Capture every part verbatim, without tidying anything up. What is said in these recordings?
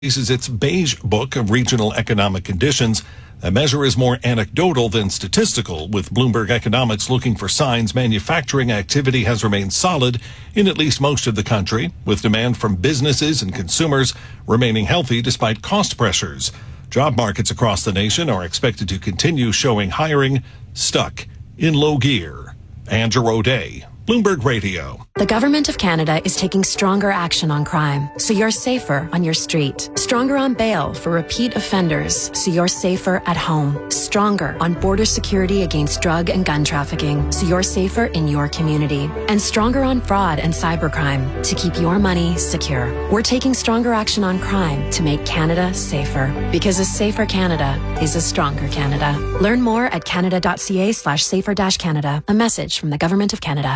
releases its Beige Book of Regional Economic Conditions. The measure is more anecdotal than statistical, with Bloomberg Economics looking for signs manufacturing activity has remained solid in at least most of the country, with demand from businesses and consumers remaining healthy despite cost pressures. Job markets across the nation are expected to continue showing hiring stuck in low gear. Andrew O'Day, Bloomberg Radio. The Government of Canada is taking stronger action on crime, so you're safer on your street. Stronger on bail for repeat offenders, so you're safer at home. Stronger on border security against drug and gun trafficking, so you're safer in your community. And stronger on fraud and cybercrime, to keep your money secure. We're taking stronger action on crime to make Canada safer. Because a safer Canada is a stronger Canada. Learn more at canada.ca slash safer dash Canada. A message from the Government of Canada.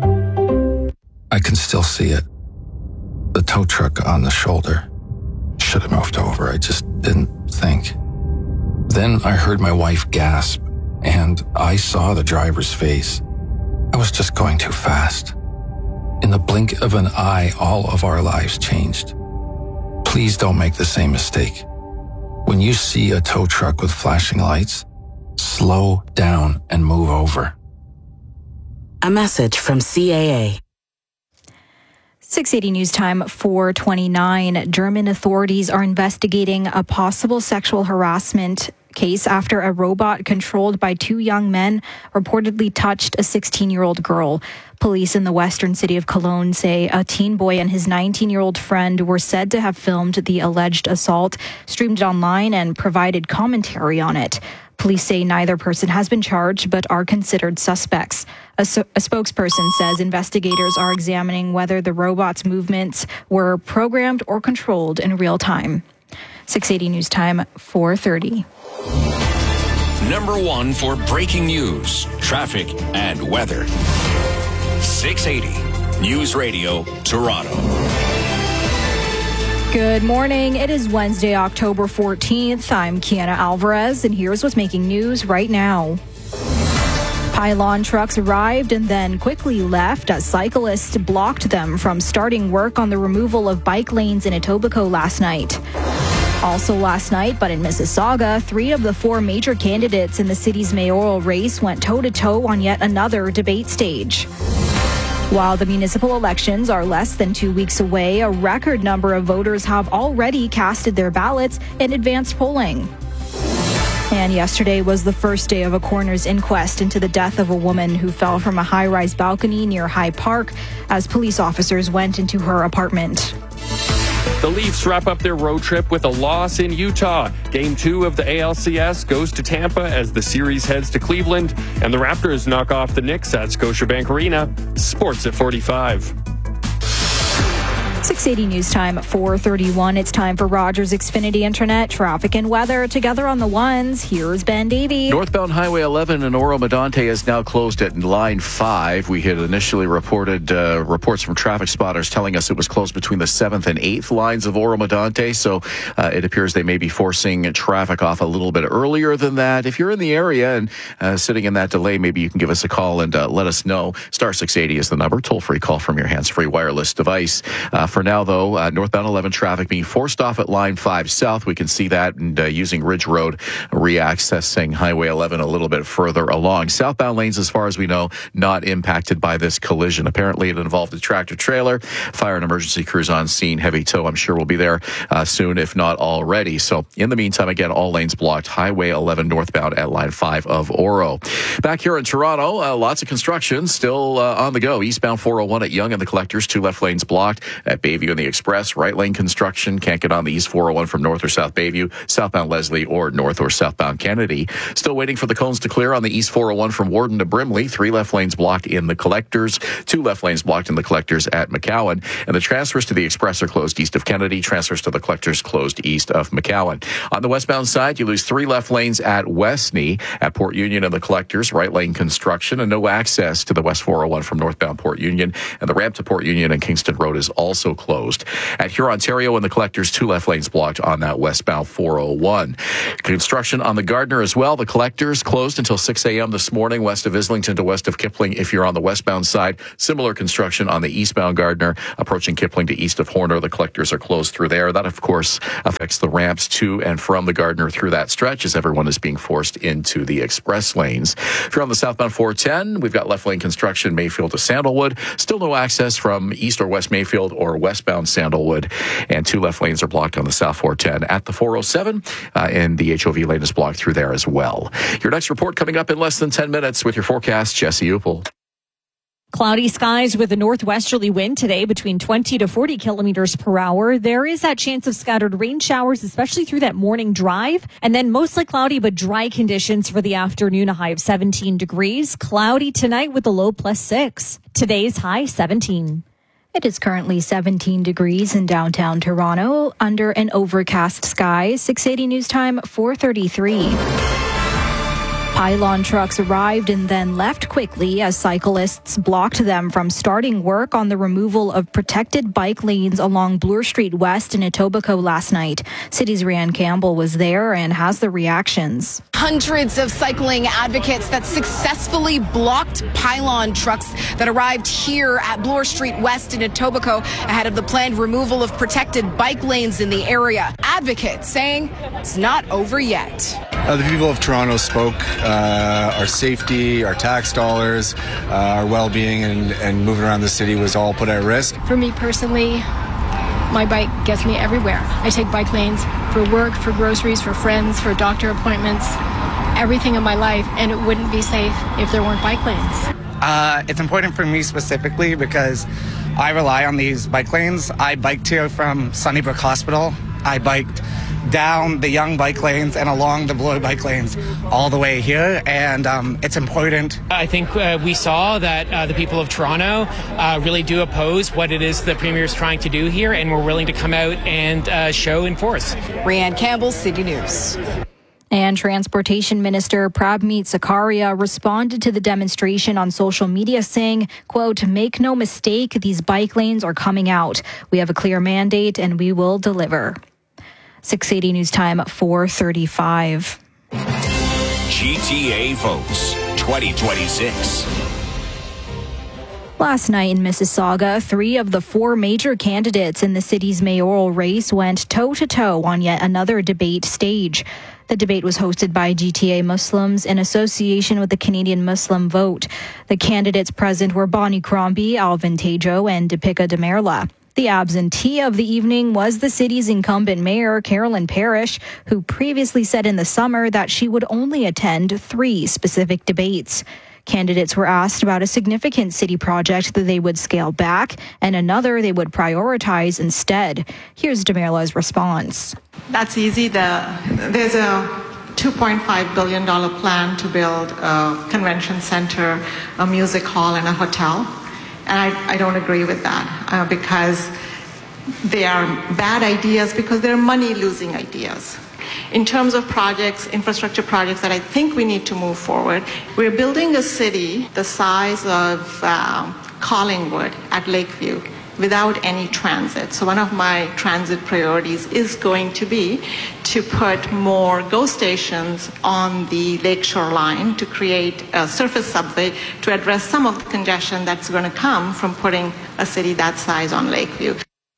I can still see it. The tow truck on the shoulder. Should have moved over. I just didn't think. Then I heard my wife gasp, and I saw the driver's face. I was just going too fast. In the blink of an eye, all of our lives changed. Please don't make the same mistake. When you see a tow truck with flashing lights, slow down and move over. A message from C A A. six eighty News Time, four twenty-nine. German authorities are investigating a possible sexual harassment case after a robot controlled by two young men reportedly touched a sixteen-year-old girl. Police in the western city of Cologne say a teen boy and his nineteen-year-old friend were said to have filmed the alleged assault, streamed it online, and provided commentary on it. Police say neither person has been charged but are considered suspects. A, so- a spokesperson says investigators are examining whether the robot's movements were programmed or controlled in real time. six eighty News Time, four thirty. Number one for breaking news, traffic, and weather. six eighty News Radio, Toronto. Good morning. It is Wednesday, October fourteenth. I'm Kiana Alvarez, and here's what's making news right now. Pylon trucks arrived and then quickly left as cyclists blocked them from starting work on the removal of bike lanes in Etobicoke last night. Also last night, but in Mississauga, three of the four major candidates in the city's mayoral race went toe-to-toe on yet another debate stage. While the municipal elections are less than two weeks away, a record number of voters have already casted their ballots in advanced polling. And yesterday was the first day of a coroner's inquest into the death of a woman who fell from a high-rise balcony near High Park as police officers went into her apartment. The Leafs wrap up their road trip with a loss in Utah. Game two of the A L C S goes to Tampa as the series heads to Cleveland, and the Raptors knock off the Knicks at Scotiabank Arena. Sports at forty-five. six eighty News Time, four thirty-one. It's time for Rogers Xfinity Internet, traffic and weather. Together on the ones, here's Ben Davey. Northbound Highway eleven in Oro-Medonte is now closed at line five. We had initially reported uh, reports from traffic spotters telling us it was closed between the seventh and eighth lines of Oro-Medonte, so uh, it appears they may be forcing traffic off a little bit earlier than that. If you're in the area and uh, sitting in that delay, maybe you can give us a call and uh, let us know. Star six eighty is the number. Toll-free call from your hands-free wireless device. Uh, for now, though, uh, northbound eleven traffic being forced off at line five south. We can see that, and uh, using Ridge Road, reaccessing Highway eleven a little bit further along. Southbound lanes, as far as we know, not impacted by this collision. Apparently, it involved a tractor trailer. Fire and emergency crews on scene. Heavy tow, I'm sure, will be there uh, soon, if not already. So, in the meantime, again, all lanes blocked. Highway eleven northbound at line five of Oro. Back here in Toronto, uh, lots of construction still uh, on the go. Eastbound four oh one at Yonge and the Collectors, two left lanes blocked. At Bayview and the Express, right lane construction. Can't get on the East four oh one from North or South Bayview, southbound Leslie, or North or southbound Kennedy. Still waiting for the cones to clear on the East four oh one from Warden to Brimley. Three left lanes blocked in the Collectors, two left lanes blocked in the Collectors at McCowan. And the transfers to the Express are closed east of Kennedy. Transfers to the Collectors closed east of McCowan. On the westbound side, you lose three left lanes at Westney. At Port Union and the Collectors, right lane construction and no access to the West four oh one from northbound Port Union. And the ramp to Port Union and Kingston Road is also closed. At Hurontario and the Collectors, two left lanes blocked on that westbound four oh one. Construction on the Gardner as well. The Collectors closed until six a.m. this morning, west of Islington to west of Kipling if you're on the westbound side. Similar construction on the eastbound Gardner, approaching Kipling to east of Horner. The Collectors are closed through there. That, of course, affects the ramps to and from the Gardner through that stretch as everyone is being forced into the express lanes. If you're on the southbound four ten, we've got left lane construction Mayfield to Sandalwood. Still no access from east or west Mayfield or westbound Sandalwood. And two left lanes are blocked on the south four ten at the four oh seven, uh, and the H O V lane is blocked through there as well. Your next report coming up in less than ten minutes with your forecast, Jesse Upel. Cloudy skies with a northwesterly wind today between twenty to forty kilometers per hour. There is that chance of scattered rain showers, especially through that morning drive. And then mostly cloudy but dry conditions for the afternoon, a high of seventeen degrees. Cloudy tonight with a low plus six. Today's high seventeen. It is currently seventeen degrees in downtown Toronto under an overcast sky. six eighty News Time, four thirty-three. Pylon trucks arrived and then left quickly as cyclists blocked them from starting work on the removal of protected bike lanes along Bloor Street West in Etobicoke last night. City's Rianne Campbell was there and has the reactions. Hundreds of cycling advocates that successfully blocked pylon trucks that arrived here at Bloor Street West in Etobicoke ahead of the planned removal of protected bike lanes in the area. Advocates saying it's not over yet. Uh, the people of Toronto spoke. Uh, our safety, our tax dollars, uh, our well-being, and, and moving around the city was all put at risk. For me personally, my bike gets me everywhere. I take bike lanes for work, for groceries, for friends, for doctor appointments, everything in my life, and it wouldn't be safe if there weren't bike lanes. Uh, it's important for me specifically because I rely on these bike lanes. I biked here from Sunnybrook Hospital. I biked down the Young bike lanes and along the Bloor bike lanes all the way here, and um, it's important. I think uh, we saw that uh, the people of Toronto uh, really do oppose what it is the Premier is trying to do here, and we're willing to come out and uh, show and force. Rianne Campbell, City News. And Transportation Minister Prabmeet Sarkaria responded to the demonstration on social media saying, quote, "Make no mistake, these bike lanes are coming out. We have a clear mandate and we will deliver." six eighty News Time, four thirty-five. G T A votes twenty twenty-six. Last night in Mississauga, three of the four major candidates in the city's mayoral race went toe-to-toe on yet another debate stage. The debate was hosted by G T A Muslims in association with the Canadian Muslim Vote. The candidates present were Bonnie Crombie, Alvin Tejo, and Deepika Demerla. The absentee of the evening was the city's incumbent mayor, Carolyn Parrish, who previously said in the summer that she would only attend three specific debates. Candidates were asked about a significant city project that they would scale back and another they would prioritize instead. Here's Demerla's response. That's easy. The, there's a two point five billion dollars plan to build a convention center, a music hall, and a hotel. And I, I don't agree with that uh, because they are bad ideas because they're money-losing ideas. In terms of projects, infrastructure projects that I think we need to move forward, we're building a city the size of uh, Collingwood at Lakeview without any transit. So one of my transit priorities is going to be to put more GO stations on the lakeshore line to create a surface subway to address some of the congestion that's going to come from putting a city that size on Lakeview.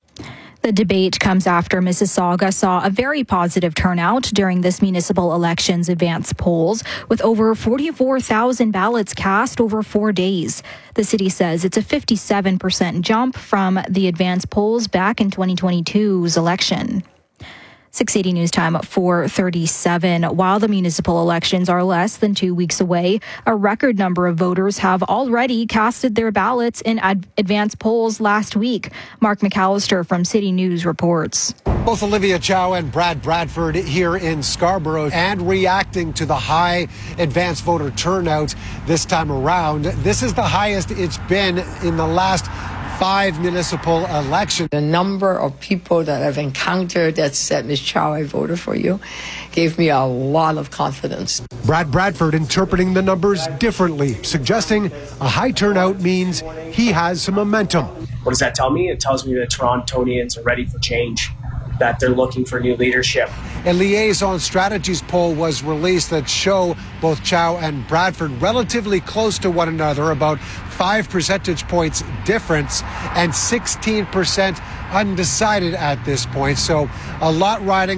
The debate comes after Mississauga saw a very positive turnout during this municipal election's advance polls, with over forty-four thousand ballots cast over four days. The city says it's a fifty-seven percent jump from the advance polls back in twenty twenty-two's election. six eighty News Time, four thirty-seven. While the municipal elections are less than two weeks away, a record number of voters have already casted their ballots in ad- advance polls last week. Mark McAllister from City News reports. Both Olivia Chow and Brad Bradford here in Scarborough and reacting to the high advance voter turnout this time around. This is the highest it's been in the last five municipal elections. The number of people that I've encountered that said, Miz Chow, I voted for you, gave me a lot of confidence. Brad Bradford interpreting the numbers differently, suggesting a high turnout means he has some momentum. What does that tell me? It tells me that Torontonians are ready for change, that they're looking for new leadership. A Liaison Strategies poll was released that show both Chow and Bradford relatively close to one another, about five percentage points difference, and sixteen percent undecided at this point. So a lot riding